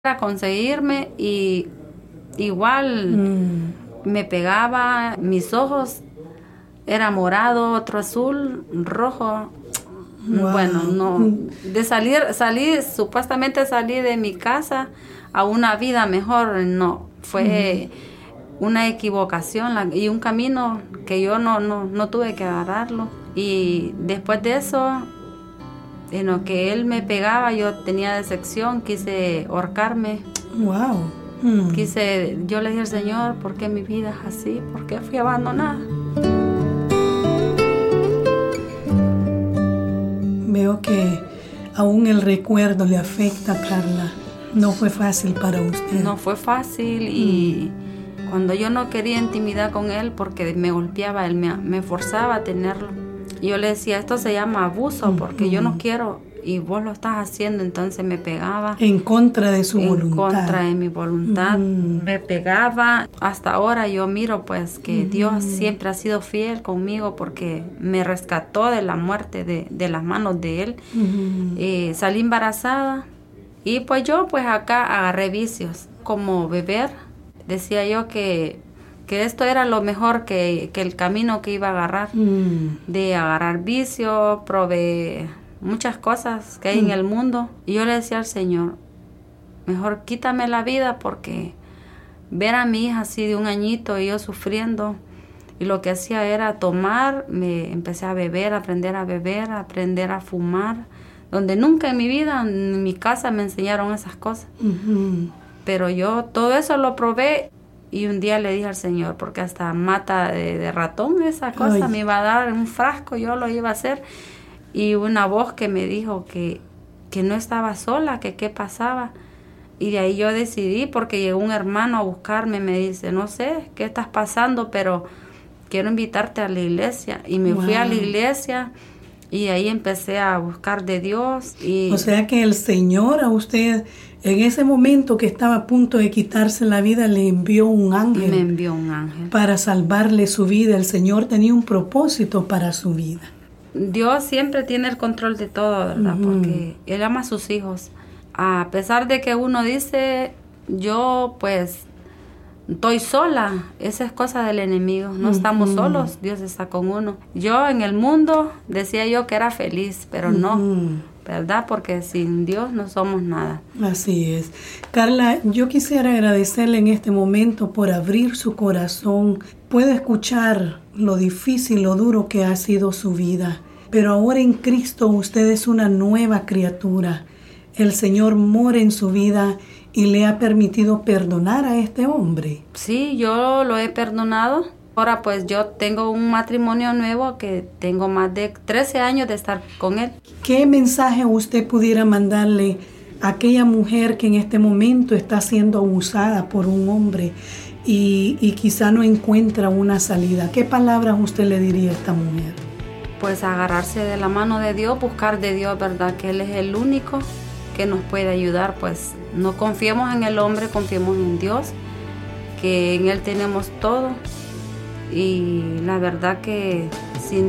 a conseguirme y igual me pegaba, mis ojos era morado, otro azul, rojo. Wow. Bueno, no, supuestamente salí de mi casa a una vida mejor, no, fue una equivocación y un camino que yo no tuve que agarrarlo. Y después de eso, en lo que él me pegaba, yo tenía decepción, quise ahorcarme. Wow. Yo le dije al Señor, ¿por qué mi vida es así? ¿Por qué fui abandonada? Veo que aún el recuerdo le afecta a Carla. No fue fácil para usted. No fue fácil y cuando yo no quería intimidad con él porque me golpeaba, él me forzaba a tenerlo. Yo le decía, esto se llama abuso porque yo no quiero y vos lo estás haciendo, entonces me pegaba. En contra de su voluntad. En contra de mi voluntad. Me pegaba. Hasta ahora yo miro pues que Dios siempre ha sido fiel conmigo porque me rescató de la muerte de las manos de él. Salí embarazada y pues yo pues acá agarré vicios como beber. Decía yo que esto era lo mejor que el camino que iba a agarrar. De agarrar vicio, probé muchas cosas que hay en el mundo. Y yo le decía al Señor, mejor quítame la vida porque ver a mi hija así de 1 añito y yo sufriendo. Y lo que hacía era tomar, me empecé a beber, aprender a fumar. Donde nunca en mi vida, en mi casa me enseñaron esas cosas. Pero yo todo eso lo probé. Y un día le dije al Señor, porque hasta mata de ratón esa cosa, me iba a dar en un frasco, yo lo iba a hacer. Y una voz que me dijo que no estaba sola, que qué pasaba. Y de ahí yo decidí, porque llegó un hermano a buscarme, me dice, no sé qué estás pasando, pero quiero invitarte a la iglesia. Y me fui a la iglesia y ahí empecé a buscar de Dios. O sea que el Señor a usted, en ese momento que estaba a punto de quitarse la vida, le envió un ángel. Me envió un ángel. Para salvarle su vida. El Señor tenía un propósito para su vida. Dios siempre tiene el control de todo, ¿verdad? Porque Él ama a sus hijos. A pesar de que uno dice, yo pues estoy sola, esa es cosa del enemigo. No estamos solos, Dios está con uno. Yo en el mundo decía yo que era feliz, pero no, ¿verdad? Porque sin Dios no somos nada. Así es. Carla, yo quisiera agradecerle en este momento por abrir su corazón. Puedo escuchar lo difícil, lo duro que ha sido su vida, pero ahora en Cristo usted es una nueva criatura. El Señor mora en su vida y le ha permitido perdonar a este hombre. Sí, yo lo he perdonado. Ahora pues yo tengo un matrimonio nuevo que tengo más de 13 años de estar con él. ¿Qué mensaje usted pudiera mandarle a aquella mujer que en este momento está siendo abusada por un hombre y quizá no encuentra una salida? ¿Qué palabras usted le diría a esta mujer? Pues agarrarse de la mano de Dios, buscar de Dios, ¿verdad? Que Él es el único que nos puede ayudar. Pues no confiemos en el hombre, confiemos en Dios, que en Él tenemos todo. Y la verdad que